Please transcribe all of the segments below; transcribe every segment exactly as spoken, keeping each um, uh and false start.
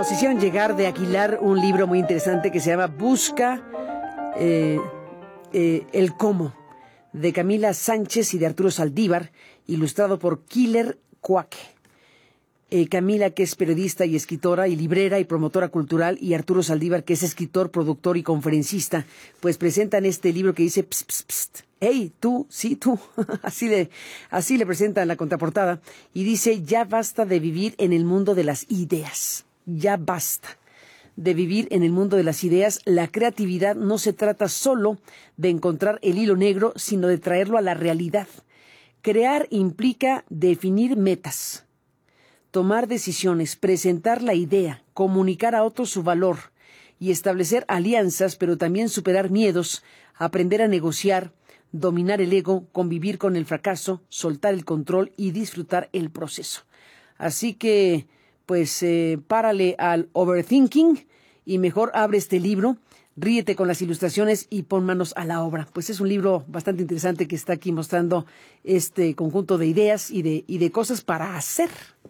nos hicieron llegar de Aguilar un libro muy interesante que se llama Busca eh, eh, el cómo, de Camila Sánchez y de Arturo Saldívar, ilustrado por Killer Quake. Eh, Camila, que es periodista y escritora y librera y promotora cultural, y Arturo Saldívar, que es escritor, productor y conferencista, pues presentan este libro que dice pst, pst, pst. Hey, tú, sí, tú. así, le, así le presentan la contraportada y dice: ya basta de vivir en el mundo de las ideas. Ya basta de vivir en el mundo de las ideas. La creatividad no se trata solo de encontrar el hilo negro, sino de traerlo a la realidad. Crear implica definir metas, tomar decisiones, presentar la idea, comunicar a otros su valor y establecer alianzas, pero también superar miedos, aprender a negociar, dominar el ego, convivir con el fracaso, soltar el control y disfrutar el proceso. Así que, pues, eh, párale al overthinking y mejor abre este libro, ríete con las ilustraciones y pon manos a la obra. Pues es un libro bastante interesante que está aquí mostrando este conjunto de ideas y de, y de cosas para hacer.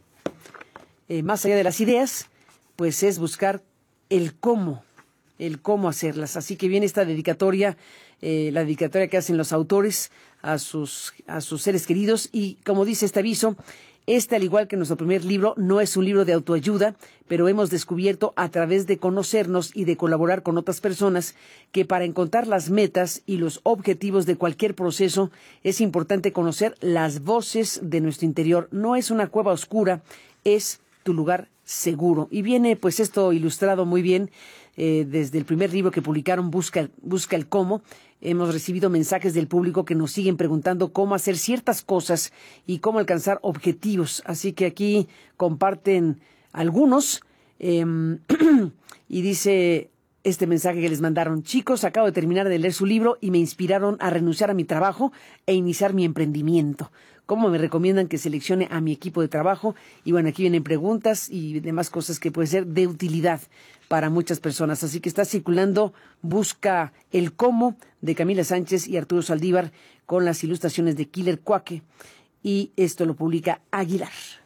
Eh, más allá de las ideas, pues es buscar el cómo, el cómo hacerlas. Así que viene esta dedicatoria, eh, la dedicatoria que hacen los autores a sus, a sus seres queridos. Y como dice este aviso, este, al igual que nuestro primer libro, no es un libro de autoayuda, pero hemos descubierto a través de conocernos y de colaborar con otras personas que para encontrar las metas y los objetivos de cualquier proceso es importante conocer las voces de nuestro interior. No es una cueva oscura, es tu lugar seguro. Y viene pues esto ilustrado muy bien eh, desde el primer libro que publicaron, Busca, Busca el Cómo. Hemos recibido mensajes del público que nos siguen preguntando cómo hacer ciertas cosas y cómo alcanzar objetivos. Así que aquí comparten algunos eh, y dice este mensaje que les mandaron: chicos, acabo de terminar de leer su libro y me inspiraron a renunciar a mi trabajo e iniciar mi emprendimiento. ¿Cómo me recomiendan que seleccione a mi equipo de trabajo? Y bueno, aquí vienen preguntas y demás cosas que pueden ser de utilidad para muchas personas. Así que está circulando Busca el Cómo, de Camila Sánchez y Arturo Saldívar, con las ilustraciones de Killer Quake, y esto lo publica Aguilar.